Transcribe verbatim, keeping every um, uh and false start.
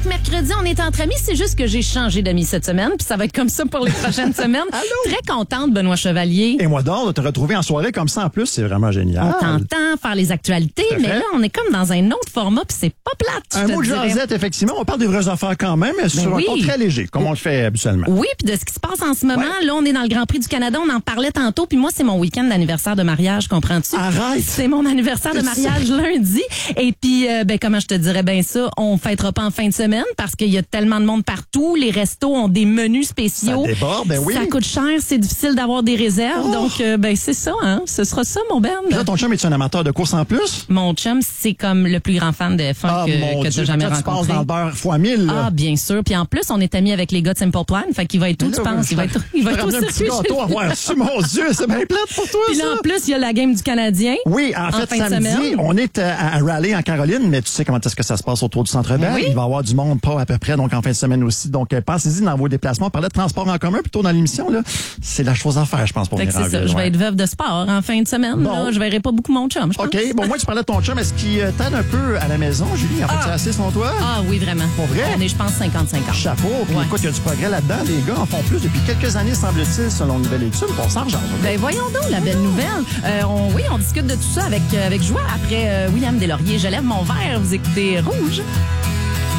chaque mercredi, on est entre amis. C'est juste que j'ai changé d'amis cette semaine, puis ça va être comme ça pour les prochaines semaines. Allô? Très contente, Benoît Chevalier. Et moi donc, de te retrouver en soirée comme ça en plus, c'est vraiment génial. On t'entend faire les actualités, mais là, on est comme dans un autre format, puis c'est pas plate. Un mot de jasette, effectivement. On parle des vraies affaires quand même, mais sur oui. un ton très léger, comme on le fait habituellement. Oui, puis de ce qui se passe en ce moment. Ouais. Là, on est dans le Grand Prix du Canada, on en parlait tantôt, puis moi, c'est mon week-end d'anniversaire de mariage, comprends-tu? Arrête! C'est mon anniversaire de mariage lundi. Et puis, euh, ben, comment je te dirais bien ça, on fêtera pas en fin de semaine parce qu'il y a tellement de monde partout. Les restos ont des menus spéciaux. Ça déborde, ben oui. Ça coûte cher, c'est difficile d'avoir des réserves. Oh. Donc, euh, ben, c'est ça, hein. Ce sera ça, mon Ben. Puis là, ton chum est un amateur de course en plus? Mon chum, c'est comme le plus grand fan de F un Ah, que, mon que Dieu, t'as jamais quand tu passes rencontré. dans le beurre fois mille. Là. Ah, bien sûr. Puis en plus, on est amis avec les gars de Simple Plan. Fait qu'il va être où, Là, tu penses? Il va être, il va être au un petit circuit. gâteau à voir dessus, mon Dieu, c'est bien plate pour toi, Puis ça. là, en plus, il y a la game du Canadien. Oui, en, En fait, fin de samedi, semaine. on est à, à Raleigh en Caroline, mais tu sais comment est-ce que ça se passe autour du Centre-Bell. Oui. Il va y avoir du monde, pas à peu près, donc en fin de semaine aussi. Donc, euh, pensez-y dans vos déplacements. On parlait de transport en commun plutôt dans l'émission, là. C'est la chose à faire, je pense, pour Fait que venir en c'est ça. ville, Je ouais. vais être veuve de sport en fin de semaine. Bon. Là. Je verrai pas beaucoup mon chum, je pense. OK. Bon, moi, tu parlais de ton chum. Est-ce qu'il euh, t'aide un peu à la maison, Julie? En fait, Ah. c'est assez selon toi? Ah oui, vraiment. Pour vrai? On est, je pense, cinquante cinquante. Chapeau. Puis Ouais. écoute, il y a du progrès là-dedans. Les gars en font plus depuis quelques années, semble-t-il, selon une nouvelle étude. Bon, ça argent. Ben voyons donc, la belle nouvelle. Euh, on, oui, on discute de tout ça avec, euh, avec joie après euh, William Deslauriers. Je lève mon verre, vous écoutez Rouge.